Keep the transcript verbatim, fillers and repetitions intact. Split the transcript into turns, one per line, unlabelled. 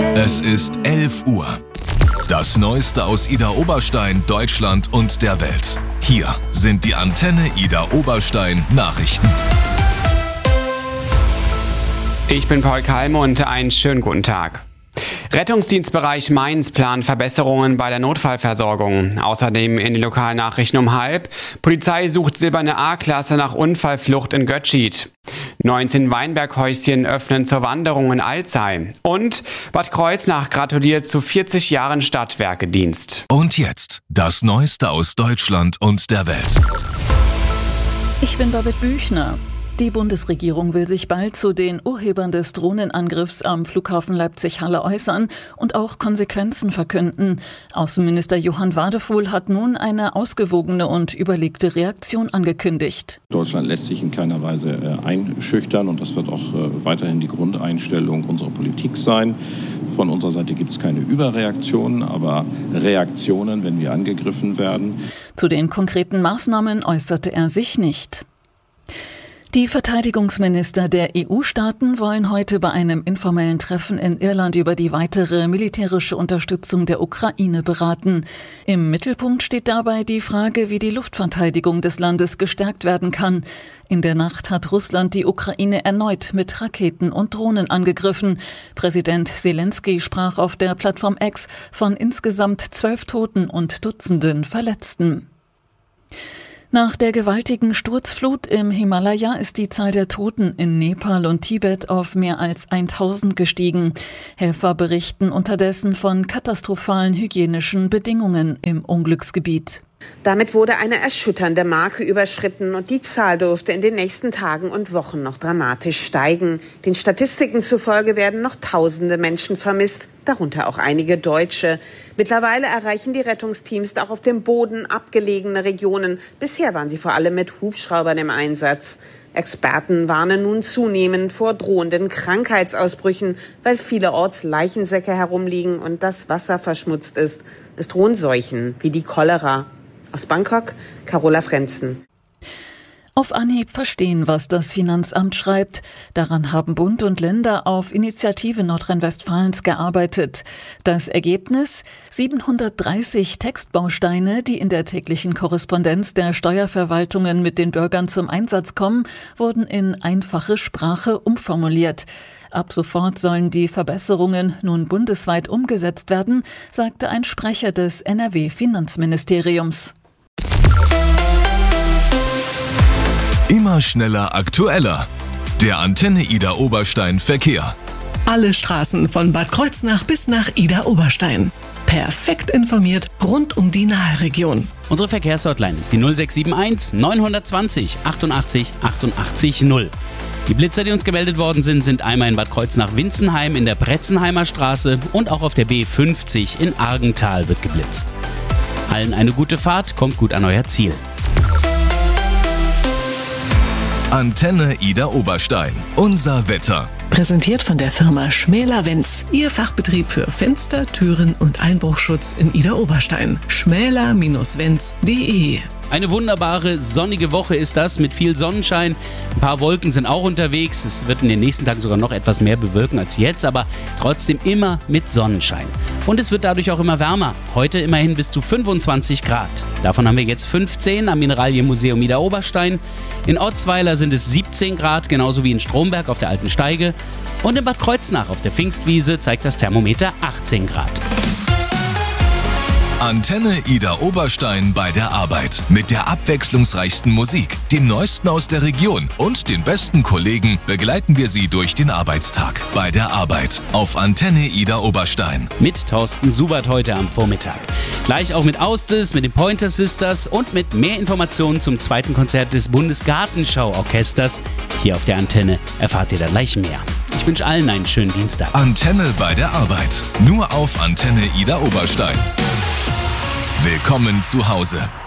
Es ist elf Uhr. Das Neueste aus Idar Oberstein, Deutschland und der Welt. Hier sind die Antenne Idar Oberstein Nachrichten.
Ich bin Paul Kalme und einen schönen guten Tag. Rettungsdienstbereich Mainz plant Verbesserungen bei der Notfallversorgung. Außerdem in den Lokalnachrichten um halb. Polizei sucht silberne A-Klasse nach Unfallflucht in Götschied. neunzehn Weinberghäuschen öffnen zur Wanderung in Alzey. Und Bad Kreuznach gratuliert zu vierzig Jahren Stadtwerkedienst.
Und jetzt das Neueste aus Deutschland und der Welt.
Ich bin Babette Büchner. Die Bundesregierung will sich bald zu den Urhebern des Drohnenangriffs am Flughafen Leipzig-Halle äußern und auch Konsequenzen verkünden. Außenminister Johann Wadefuhl hat nun eine ausgewogene und überlegte Reaktion angekündigt.
Deutschland lässt sich in keiner Weise einschüchtern und das wird auch weiterhin die Grundeinstellung unserer Politik sein. Von unserer Seite gibt es keine Überreaktionen, aber Reaktionen, wenn wir angegriffen werden.
Zu den konkreten Maßnahmen äußerte er sich nicht. Die Verteidigungsminister der E U-Staaten wollen heute bei einem informellen Treffen in Irland über die weitere militärische Unterstützung der Ukraine beraten. Im Mittelpunkt steht dabei die Frage, wie die Luftverteidigung des Landes gestärkt werden kann. In der Nacht hat Russland die Ukraine erneut mit Raketen und Drohnen angegriffen. Präsident Zelensky sprach auf der Plattform X von insgesamt zwölf Toten und Dutzenden Verletzten. Nach der gewaltigen Sturzflut im Himalaya ist die Zahl der Toten in Nepal und Tibet auf mehr als tausend gestiegen. Helfer berichten unterdessen von katastrophalen hygienischen Bedingungen im Unglücksgebiet.
Damit wurde eine erschütternde Marke überschritten und die Zahl dürfte in den nächsten Tagen und Wochen noch dramatisch steigen. Den Statistiken zufolge werden noch tausende Menschen vermisst, darunter auch einige Deutsche. Mittlerweile erreichen die Rettungsteams auch auf dem Boden abgelegene Regionen. Bisher waren sie vor allem mit Hubschraubern im Einsatz. Experten warnen nun zunehmend vor drohenden Krankheitsausbrüchen, weil vielerorts Leichensäcke herumliegen und das Wasser verschmutzt ist. Es drohen Seuchen wie die Cholera. Aus Bangkok, Carola Frenzen.
Auf Anhieb verstehen, was das Finanzamt schreibt. Daran haben Bund und Länder auf Initiative Nordrhein-Westfalens gearbeitet. Das Ergebnis? siebenhundertdreißig Textbausteine, die in der täglichen Korrespondenz der Steuerverwaltungen mit den Bürgern zum Einsatz kommen, wurden in einfache Sprache umformuliert. Ab sofort sollen die Verbesserungen nun bundesweit umgesetzt werden, sagte ein Sprecher des N R W-Finanzministeriums.
Immer schneller, aktueller. Der Antenne Idar Oberstein Verkehr.
Alle Straßen von Bad Kreuznach bis nach Idar Oberstein. Perfekt informiert rund um die Nahe-Region.
Unsere Verkehrshotline ist die null sechs sieben eins neun zwei null achtundachtzig achtundachtzig null. Die Blitzer, die uns gemeldet worden sind, sind einmal in Bad Kreuznach-Winzenheim in der Bretzenheimer Straße und auch auf der B fünfzig in Argenthal wird geblitzt. Allen eine gute Fahrt, kommt gut an euer Ziel.
Antenne Idar Oberstein. Unser Wetter.
Präsentiert von der Firma Schmäler-Wenz. Ihr Fachbetrieb für Fenster, Türen und Einbruchschutz in Idar Oberstein. schmäler Bindestrich wenz punkt de.
Eine wunderbare, sonnige Woche ist das mit viel Sonnenschein. Ein paar Wolken sind auch unterwegs. Es wird in den nächsten Tagen sogar noch etwas mehr bewölken als jetzt, aber trotzdem immer mit Sonnenschein. Und es wird dadurch auch immer wärmer. Heute immerhin bis zu fünfundzwanzig Grad. Davon haben wir jetzt fünfzehn am Mineralienmuseum Idar Oberstein. In Otzweiler sind es siebzehn Grad, genauso wie in Stromberg auf der Alten Steige. Und in Bad Kreuznach auf der Pfingstwiese zeigt das Thermometer achtzehn Grad.
Antenne Idar Oberstein bei der Arbeit. Mit der abwechslungsreichsten Musik, dem Neuesten aus der Region und den besten Kollegen begleiten wir Sie durch den Arbeitstag. Bei der Arbeit auf Antenne Idar Oberstein.
Mit Thorsten Subert heute am Vormittag. Gleich auch mit Austes, mit den Pointer Sisters und mit mehr Informationen zum zweiten Konzert des Bundesgartenschau-Orchesters. Hier auf der Antenne erfahrt ihr da gleich mehr. Ich wünsche allen einen schönen Dienstag.
Antenne bei der Arbeit. Nur auf Antenne Idar Oberstein. Willkommen zu Hause.